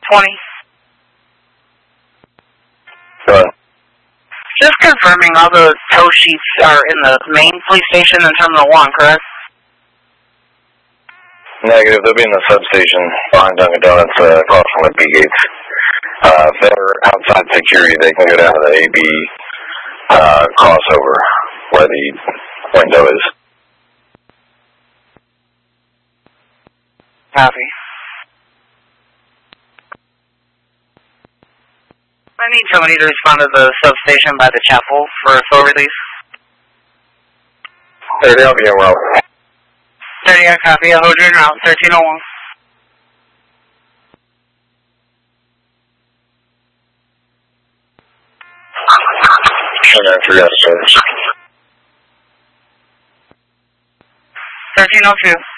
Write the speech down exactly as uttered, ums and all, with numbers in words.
twenty. What? Just confirming all the tow sheets are in the main police station in Terminal one, correct? Negative. They'll be in the substation behind Dunkin' Donuts, uh, across from the B gates. Uh, if they're outside security, they can go down to the A B uh, crossover where the window is. Copy. I need somebody to respond to the substation by the chapel for a full release. thirty, I'll be en route. thirty, I copy. I'll hold you en route. thirteen oh one. thirteen oh two.